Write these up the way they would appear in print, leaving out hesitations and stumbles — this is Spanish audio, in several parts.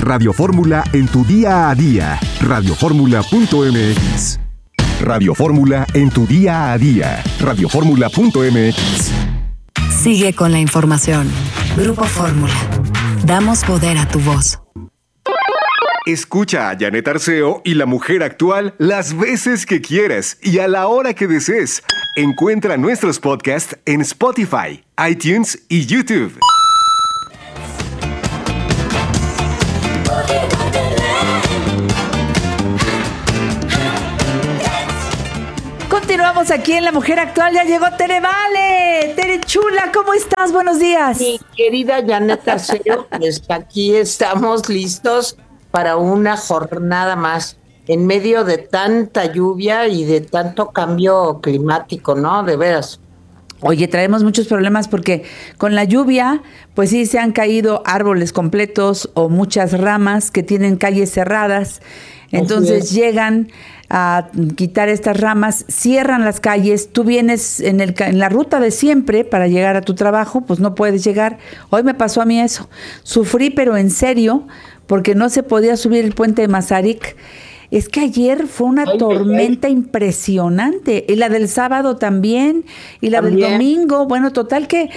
Radio Fórmula en tu día a día. Radioformula.mx. Radio Fórmula en tu día a día. Radioformula.mx. Sigue con la información. Grupo Fórmula. Damos poder a tu voz. Escucha a Janet Arceo y La Mujer Actual las veces que quieras y a la hora que desees. Encuentra nuestros podcasts en Spotify, iTunes y YouTube. Continuamos aquí en La Mujer Actual. Ya llegó Tere Vale. Tere chula, ¿cómo estás? Buenos días. Mi querida Janet Arceo, pues aquí estamos listos para una jornada más en medio de tanta lluvia y de tanto cambio climático, ¿no? De veras. Oye, traemos muchos problemas porque con la lluvia, pues sí, se han caído árboles completos o muchas ramas que tienen calles cerradas. Entonces llegan a quitar estas ramas, cierran las calles, tú vienes en la ruta de siempre para llegar a tu trabajo, pues no puedes llegar. Hoy me pasó a mí eso. Sufrí, pero en serio, porque no se podía subir el puente de Mazarik. Es que ayer fue una tormenta impresionante, y la del sábado también, y la del domingo, bueno, total que,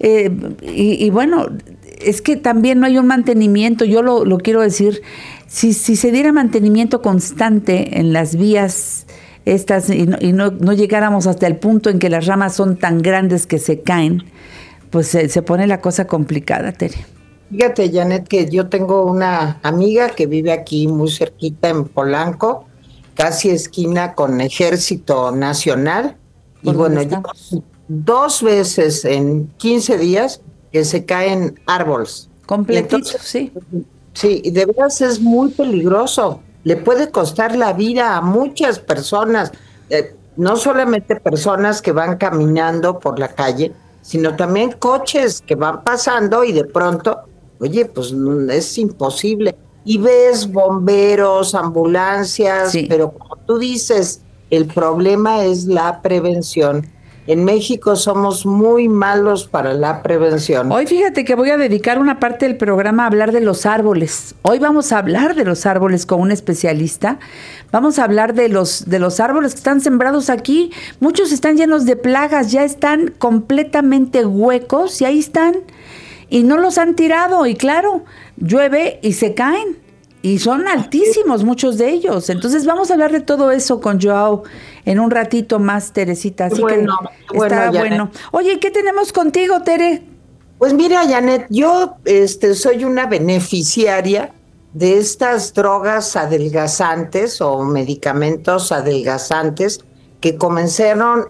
y bueno, es que también no hay un mantenimiento, yo lo quiero decir, si se diera mantenimiento constante en las vías estas y no llegáramos hasta el punto en que las ramas son tan grandes que se caen, pues se pone la cosa complicada, Tere. Fíjate, Janet, que yo tengo una amiga que vive aquí muy cerquita en Polanco, casi esquina con Ejército Nacional, y bueno, ya 2 veces en 15 días que se caen árboles. Completitos, sí. Sí, y de verdad es muy peligroso. Le puede costar la vida a muchas personas, no solamente personas que van caminando por la calle, sino también coches que van pasando y de pronto, oye, pues es imposible. Y ves bomberos, ambulancias, sí. Pero como tú dices, el problema es la prevención. En México somos muy malos para la prevención. Hoy fíjate que voy a dedicar una parte del programa a hablar de los árboles. Hoy vamos a hablar de los árboles con un especialista. Vamos a hablar de los árboles que están sembrados aquí. Muchos están llenos de plagas, ya están completamente huecos y ahí están. Y no los han tirado y claro, llueve y se caen. Y son altísimos muchos de ellos. Entonces vamos a hablar de todo eso con Joao en un ratito más, Teresita. Así que está bueno. Oye, ¿qué tenemos contigo, Tere? Pues mira, Janet, yo soy una beneficiaria de estas drogas adelgazantes o medicamentos adelgazantes que comenzaron,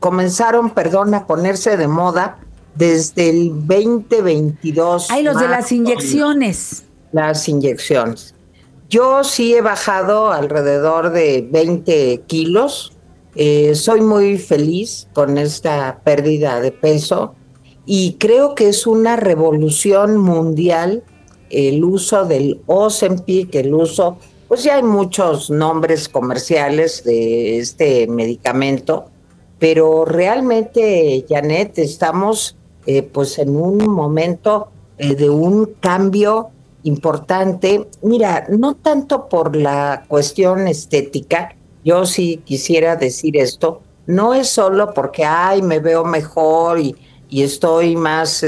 a ponerse de moda desde el 2022. Ay, los de las inyecciones. Las inyecciones. Yo sí he bajado alrededor de 20 kilos. Soy muy feliz con esta pérdida de peso y creo que es una revolución mundial el uso del Ozempic, pues ya hay muchos nombres comerciales de este medicamento, pero realmente, Janet, estamos pues en un momento de un cambio importante. Mira, no tanto por la cuestión estética, yo sí quisiera decir esto, no es solo porque, me veo mejor y estoy más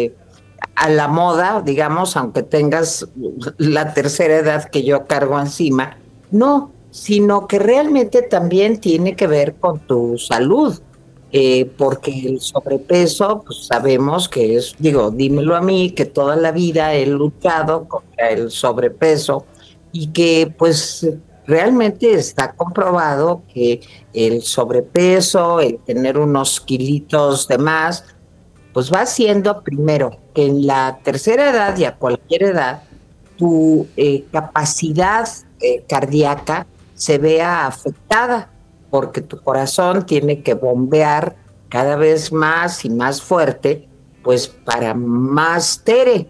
a la moda, digamos, aunque tengas la tercera edad que yo cargo encima, no, sino que realmente también tiene que ver con tu salud. Porque el sobrepeso, pues sabemos que es, dímelo a mí, que toda la vida he luchado contra el sobrepeso y que pues realmente está comprobado que el sobrepeso, el tener unos kilitos de más, pues va haciendo primero que en la tercera edad y a cualquier edad tu capacidad cardíaca se vea afectada, porque tu corazón tiene que bombear cada vez más y más fuerte, pues para más Tere.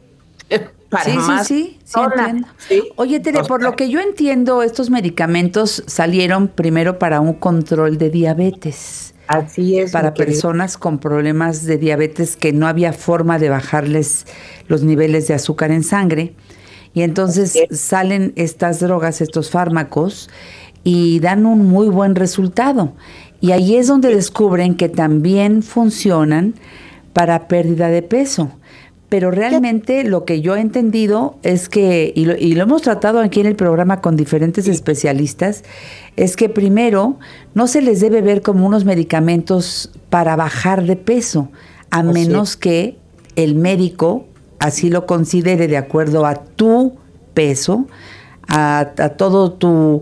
Sí, entiendo. ¿Sí? Oye, Tere, por lo que yo entiendo, estos medicamentos salieron primero para un control de diabetes. Así es. Para personas con problemas de diabetes que no había forma de bajarles los niveles de azúcar en sangre. Y entonces salen estas drogas, estos fármacos, y dan un muy buen resultado. Y ahí es donde descubren que también funcionan para pérdida de peso. Pero realmente lo que yo he entendido es que, y lo hemos tratado aquí en el programa con diferentes especialistas, es que primero no se les debe ver como unos medicamentos para bajar de peso, a menos que el médico así lo considere de acuerdo a tu peso, a todo tu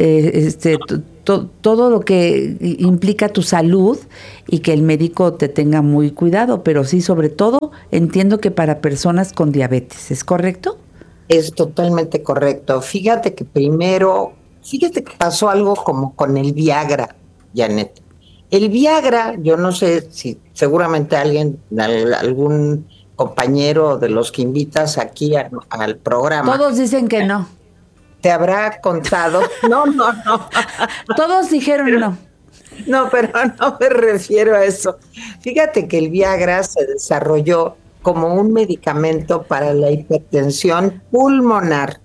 todo lo que implica tu salud, y que el médico te tenga muy cuidado, pero sí, sobre todo, entiendo que para personas con diabetes, ¿es correcto? Es totalmente correcto. Fíjate que pasó algo como con el Viagra, Janet. El Viagra, yo no sé si seguramente algún compañero de los que invitas aquí al programa. Todos dicen que no. Te habrá contado. No. Todos dijeron no. No, pero no me refiero a eso. Fíjate que el Viagra se desarrolló como un medicamento para la hipertensión pulmonar.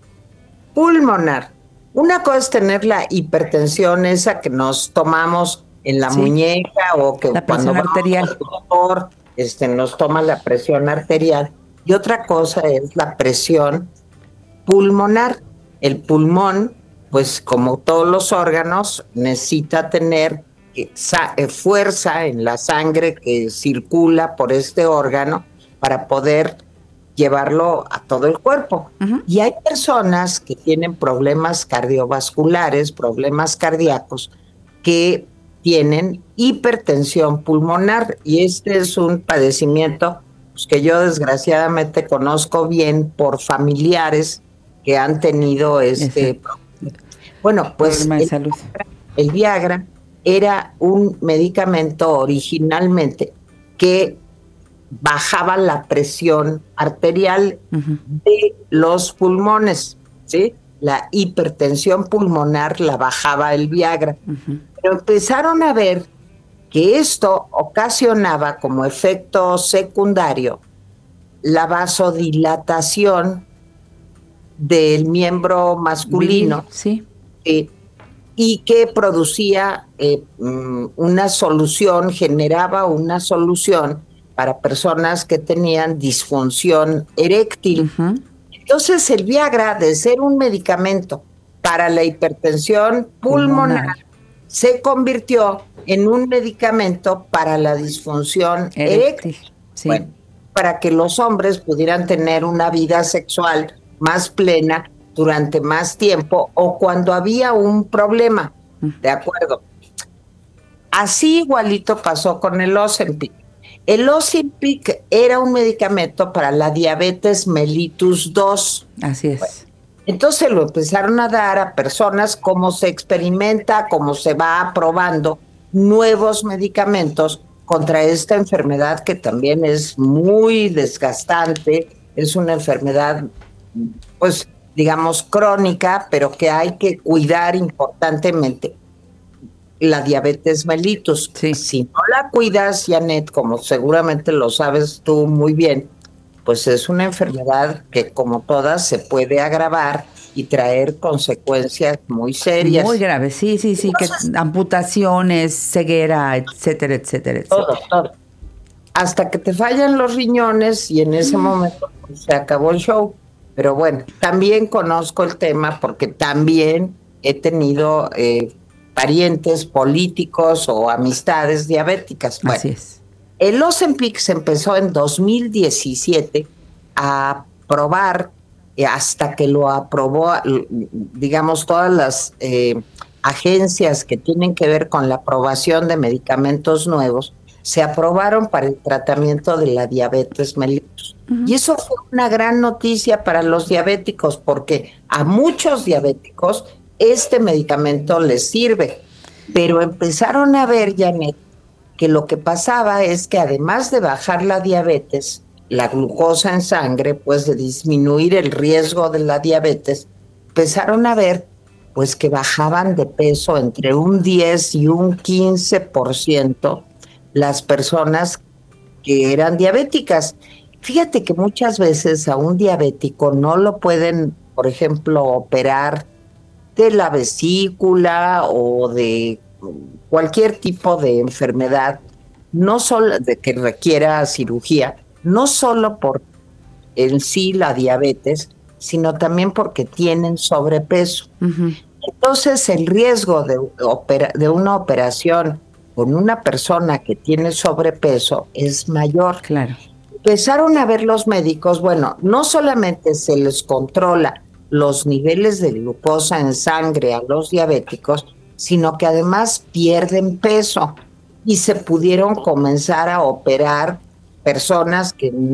Una cosa es tener la hipertensión esa que nos tomamos en la muñeca, o que la cuando presión arterial. Al doctor, nos toma la presión arterial, y otra cosa es la presión pulmonar. El pulmón, pues como todos los órganos, necesita tener fuerza en la sangre que circula por este órgano para poder llevarlo a todo el cuerpo. Uh-huh. Y hay personas que tienen problemas cardiovasculares, problemas cardíacos, que tienen hipertensión pulmonar, y este es un padecimiento pues, que yo desgraciadamente conozco bien por familiares que han tenido bueno, pues el Viagra era un medicamento originalmente que bajaba la presión arterial de los pulmones, ¿sí? La hipertensión pulmonar la bajaba el Viagra. Pero empezaron a ver que esto ocasionaba como efecto secundario la vasodilatación del miembro masculino, sí. Y que producía generaba una solución para personas que tenían disfunción eréctil. Uh-huh. Entonces el Viagra, de ser un medicamento para la hipertensión pulmonar, se convirtió en un medicamento para la disfunción eréctil. Sí. Bueno, para que los hombres pudieran tener una vida sexual más plena durante más tiempo, o cuando había un problema, ¿de acuerdo? Así igualito pasó con el Ozempic. El Ozempic era un medicamento para la diabetes mellitus 2. Así es. Bueno, entonces lo empezaron a dar a personas, como se experimenta, como se va aprobando nuevos medicamentos contra esta enfermedad, que también es muy desgastante, es una enfermedad pues digamos crónica, pero que hay que cuidar importantemente, la diabetes mellitus. Sí. Si no la cuidas, Janet, como seguramente lo sabes tú muy bien, pues es una enfermedad que, como todas, se puede agravar y traer consecuencias muy serias. Muy graves, sí, que amputaciones, ceguera, etcétera. Todo. Hasta que te fallan los riñones, y en ese momento pues, se acabó el show. Pero bueno, también conozco el tema porque también he tenido parientes políticos o amistades diabéticas. Bueno, así es. El Ozempic se empezó en 2017 a probar, hasta que lo aprobó, digamos, todas las agencias que tienen que ver con la aprobación de medicamentos nuevos, se aprobaron para el tratamiento de la diabetes mellitus. Uh-huh. Y eso fue una gran noticia para los diabéticos, porque a muchos diabéticos este medicamento les sirve. Pero empezaron a ver, Janet, que lo que pasaba es que además de bajar la diabetes, la glucosa en sangre, pues de disminuir el riesgo de la diabetes, empezaron a ver pues que bajaban de peso entre un 10 y un 15% las personas que eran diabéticas. Fíjate que muchas veces a un diabético no lo pueden, por ejemplo, operar de la vesícula o de cualquier tipo de enfermedad, no solo de que requiera cirugía, no solo por en sí la diabetes, sino también porque tienen sobrepeso. Ujú. Entonces, el riesgo de una operación con una persona que tiene sobrepeso es mayor. Claro. Empezaron a ver los médicos, bueno, no solamente se les controla los niveles de glucosa en sangre a los diabéticos, sino que además pierden peso y se pudieron comenzar a operar personas que